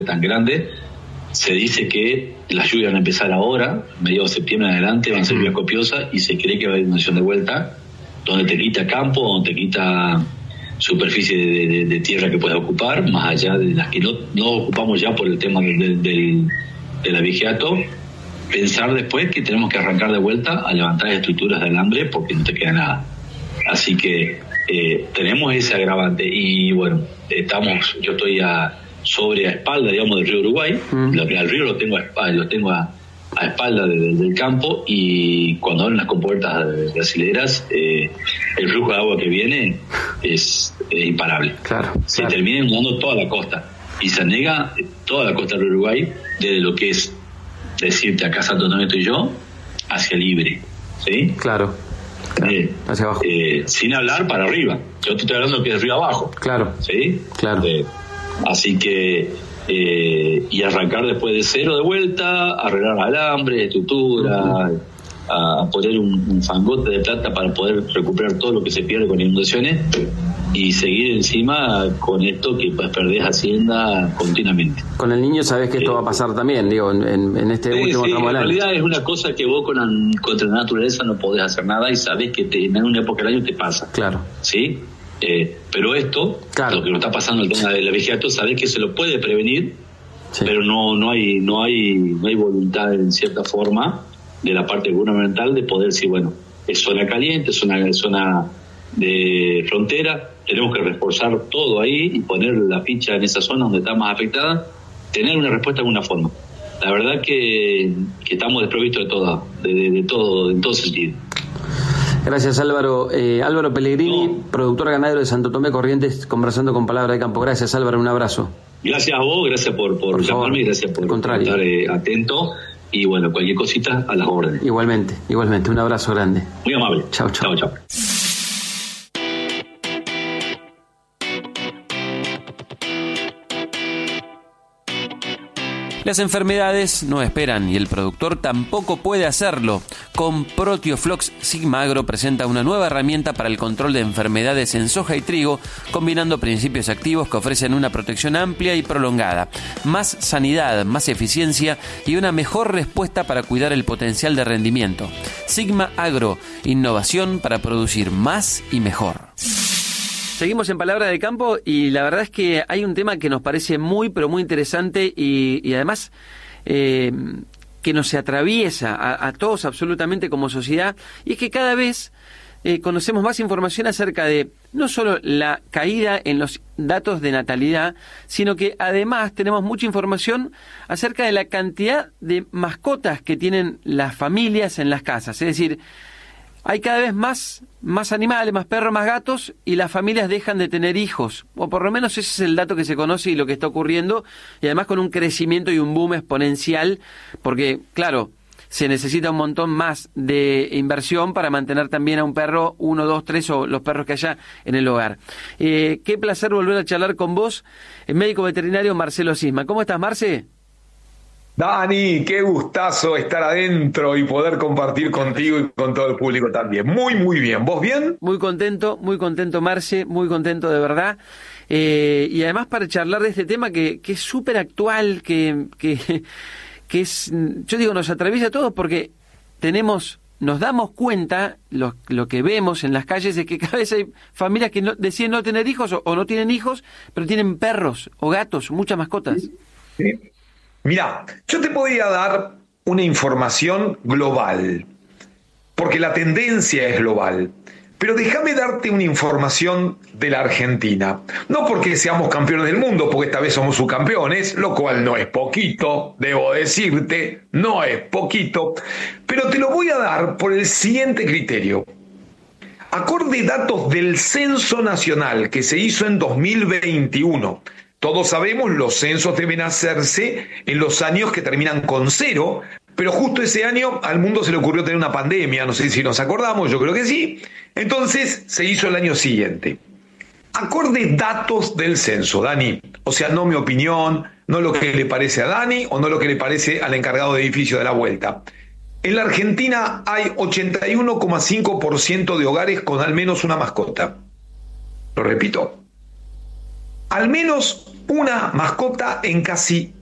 tan grande. Se dice que las lluvias van a empezar ahora, mediados de septiembre en adelante, van a ser lluvias copiosas y se cree que va a haber inundación de vuelta, donde te quita campo, donde te quita superficie de tierra que puedes ocupar, más allá de las que no ocupamos ya por el tema del abigeato. Pensar después que tenemos que arrancar de vuelta a levantar estructuras de alambre porque no te queda nada. Así que tenemos ese agravante y bueno, yo estoy sobre a espalda, digamos, del río Uruguay. El río lo tengo a espalda del campo, y cuando abren las compuertas brasileras, el flujo de agua que viene es imparable. Se termina inundando toda la costa y se anega toda la costa del Uruguay, desde lo que es decirte acá Santo Antonio y yo, hacia Libre, ¿sí? Claro. Hacia abajo. Sin hablar para arriba. Yo te estoy hablando que es río abajo. Claro. ¿Sí? Claro. Así que y arrancar después de cero de vuelta, arreglar alambre, estructura, a poner un fangote de plata para poder recuperar todo lo que se pierde con inundaciones y seguir encima con esto que pues perdés hacienda continuamente. Con el niño sabés que esto va a pasar también, digo, en este último tramo del año. En realidad es una cosa que vos contra la naturaleza no podés hacer nada y sabés que en una época del año te pasa. Claro. ¿Sí? Pero esto, lo que nos está pasando, el tema del abigeato, sabés que se lo puede prevenir, pero no hay voluntad en cierta forma de la parte gubernamental de poder decir, bueno, es zona caliente, es zona de frontera, tenemos que reforzar todo ahí y poner la ficha en esa zona donde está más afectada, tener una respuesta de alguna forma. La verdad que estamos desprovistos de todo, en todo sentido. Gracias, Álvaro. Álvaro Pellegrini, productor ganadero de Santo Tomé Corrientes, conversando con Palabra de Campo. Gracias, Álvaro, un abrazo. Gracias a vos, gracias por llamarme y gracias por estar atento. Y bueno, cualquier cosita a las órdenes. Igualmente, un abrazo grande. Muy amable. Chau. Las enfermedades no esperan y el productor tampoco puede hacerlo. Con Proteoflox, Sigma Agro presenta una nueva herramienta para el control de enfermedades en soja y trigo, combinando principios activos que ofrecen una protección amplia y prolongada, más sanidad, más eficiencia y una mejor respuesta para cuidar el potencial de rendimiento. Sigma Agro, innovación para producir más y mejor. Seguimos en Palabra de Campo y la verdad es que hay un tema que nos parece muy, pero muy interesante y además que nos atraviesa a todos absolutamente como sociedad, y es que cada vez conocemos más información acerca de no solo la caída en los datos de natalidad, sino que además tenemos mucha información acerca de la cantidad de mascotas que tienen las familias en las casas. Es decir, hay cada vez más animales, más perros, más gatos, y las familias dejan de tener hijos. O por lo menos ese es el dato que se conoce y lo que está ocurriendo, y además con un crecimiento y un boom exponencial, porque, claro, se necesita un montón más de inversión para mantener también a un perro, 1, 2, 3 o los perros que haya en el hogar. Qué placer volver a charlar con vos, el médico veterinario Marcelo Sisma. ¿Cómo estás, Marce? Dani, qué gustazo estar adentro y poder compartir contigo y con todo el público también. Muy, muy bien. ¿Vos bien? Muy contento, Marce, muy contento de verdad. Y además para charlar de este tema que es súper actual, que es, yo digo, nos atraviesa a todos porque nos damos cuenta, lo que vemos en las calles es que cada vez hay familias que deciden no tener hijos o no tienen hijos, pero tienen perros o gatos, muchas mascotas. Sí. Mirá, yo te podría dar una información global, porque la tendencia es global, pero déjame darte una información de la Argentina. No porque seamos campeones del mundo, porque esta vez somos subcampeones, lo cual no es poquito, debo decirte, no es poquito, pero te lo voy a dar por el siguiente criterio. Acorde datos del Censo Nacional que se hizo en 2021, todos sabemos, los censos deben hacerse en los años que terminan con 0, pero justo ese año al mundo se le ocurrió tener una pandemia, no sé si nos acordamos, yo creo que sí. Entonces se hizo el año siguiente. Acorde datos del censo, Dani, o sea, no mi opinión, no lo que le parece a Dani o no lo que le parece al encargado de edificio de la vuelta. En la Argentina hay 81,5% de hogares con al menos una mascota. Lo repito. al menos una mascota en casi